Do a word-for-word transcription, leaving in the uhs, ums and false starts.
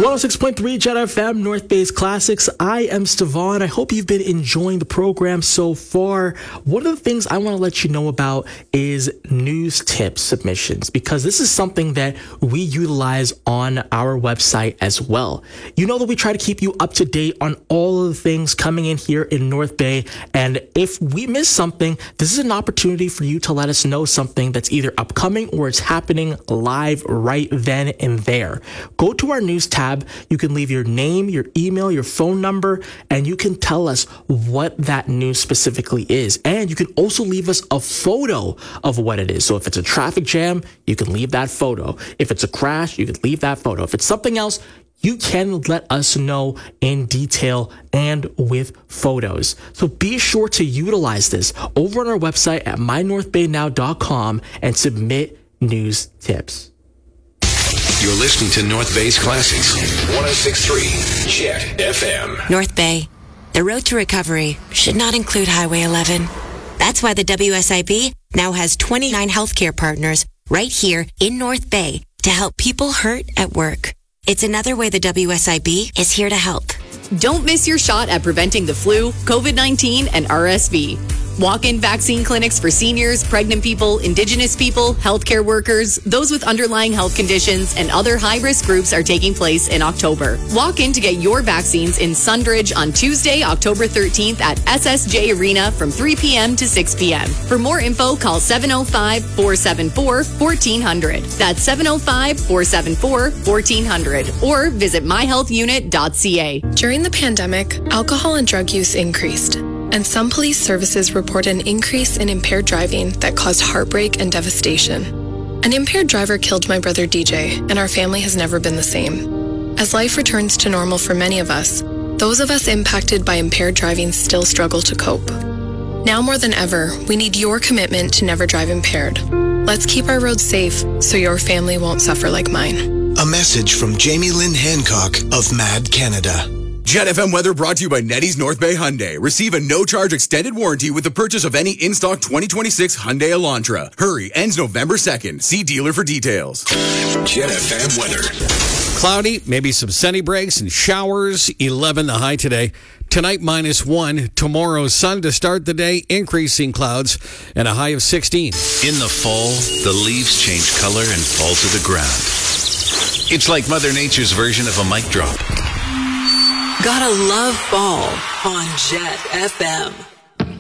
one oh six point three Jet F M, North Bay's Classics. I am Stavon. I hope you've been enjoying the program so far. One of the things I want to let you know about is news tip submissions, because this is something that we utilize on our website as well. You know that we try to keep you up to date on all of the things coming in here in North Bay. And if we miss something, this is an opportunity for you to let us know something that's either upcoming or it's happening live right then and there. Go to our news tab. You can leave your name, your email, your phone number, and you can tell us what that news specifically is. And you can also leave us a photo of what it is. So if it's a traffic jam, you can leave that photo. If it's a crash, you can leave that photo. If it's something else, you can let us know in detail and with photos. So be sure to utilize this over on our website at my north bay now dot com and submit news tips. You're listening to North Bay's Classics, one oh six point three Jet F M. North Bay, the road to recovery should not include Highway eleven. That's why the W S I B now has twenty-nine healthcare partners right here in North Bay to help people hurt at work. It's another way the W S I B is here to help. Don't miss your shot at preventing the flu, COVID nineteen, and R S V. Walk-in vaccine clinics for seniors, pregnant people, Indigenous people, healthcare workers, those with underlying health conditions, and other high-risk groups are taking place in October. Walk in to get your vaccines in Sundridge on Tuesday, October thirteenth at S S J Arena from three p.m. to six p.m. For more info, call seven oh five, four seven four, one four zero zero. That's seven oh five, four seven four, one four zero zero. Or visit my health unit dot c a. During the pandemic, alcohol and drug use increased, and some police services report an increase in impaired driving that caused heartbreak and devastation. An impaired driver killed my brother D J, and our family has never been the same. As life returns to normal for many of us, those of us impacted by impaired driving still struggle to cope. Now more than ever, we need your commitment to never drive impaired. Let's keep our roads safe so your family won't suffer like mine. A message from Jamie Lynn Hancock of Mad Canada. Jet F M weather brought to you by Nettie's North Bay Hyundai. Receive a no-charge extended warranty with the purchase of any in-stock twenty twenty-six Hyundai Elantra. Hurry, ends November second. See dealer for details. Jet F M weather. Cloudy, maybe some sunny breaks and showers. eleven the high today. Tonight, minus one. Tomorrow, sun to start the day, increasing clouds, and a high of sixteen. In the fall, the leaves change color and fall to the ground. It's like Mother Nature's version of a mic drop. Gotta love fall on Jet F M.